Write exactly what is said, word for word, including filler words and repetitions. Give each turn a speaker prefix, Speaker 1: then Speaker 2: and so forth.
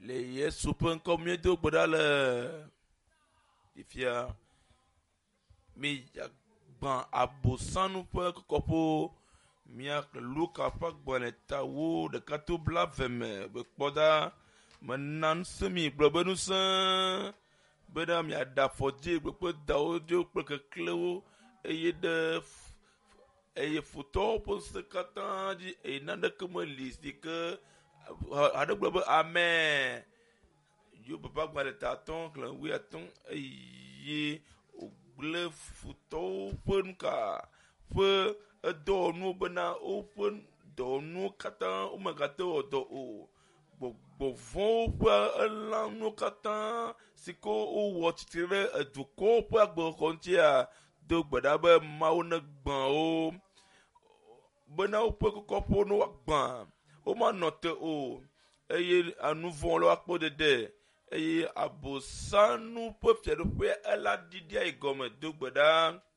Speaker 1: le Yesu ƒe ŋkɔ míedo gbe ɖa le fifia mi gbã Abosanu ƒe kɔkɔƒo míakple Luka ƒe agbalẽ ta wo ɖeka to bla ve me be kpɔ ɖa mena ŋusẽ mi gblɔ be ŋusẽ bena miaɖe afɔ dzi kple dawo dzo kple keklewo eye ɖe eye futɔwo ƒe ŋusẽ katã dzi eye naneke meli si ke aɖe gblɔ be amen. Yo papa agbalẽ ta atɔ xlẽ wi atɔ eye wògblẽ futɔwo ƒe nuka ƒe edɔwɔnuwo bena woƒe dɔwɔnuwo katã womegate wɔ dɔ o. Gbɔgbɔ vɔ̃wo ƒe elãnuwo katã si ke wowɔ tsitre ɖe edukɔwo ƒe agbexɔ ŋutia do gbe ɖa be Mawu negbã wo bena woƒe kɔkɔƒewo ne woagbã womanɔ te o eye anu vɔ̃ le woakpɔ dede eye Abosanu ƒe fiaɖuƒe ela ɖiɖia yi gɔme do gbe ɖa